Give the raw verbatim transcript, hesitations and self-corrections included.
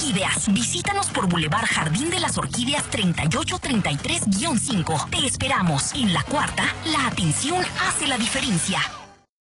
orquídeas. Visítanos por Boulevard Jardín de las Orquídeas treinta y ocho treinta y tres guión cinco. Te esperamos. En La Cuarta, la atención hace la diferencia.